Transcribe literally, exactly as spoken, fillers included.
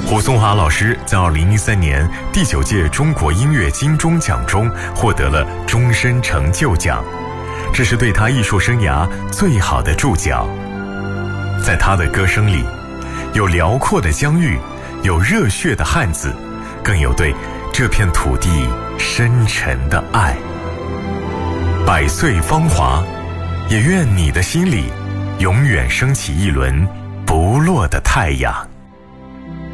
胡松华老师在二零零三年第九届中国音乐金钟奖中获得了终身成就奖，这是对他艺术生涯最好的注脚。在他的歌声里，有辽阔的疆域，有热血的汉子，更有对这片土地深沉的爱。百岁芳华，也愿你的心里永远升起一轮不落的太阳。